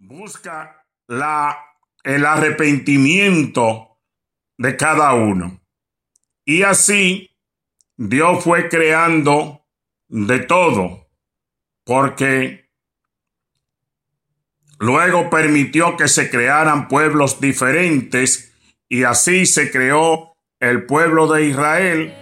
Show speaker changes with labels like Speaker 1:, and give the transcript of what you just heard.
Speaker 1: busca el arrepentimiento de cada uno. Y así Dios fue creando de todo, porque luego permitió que se crearan pueblos diferentes y así se creó el pueblo de Israel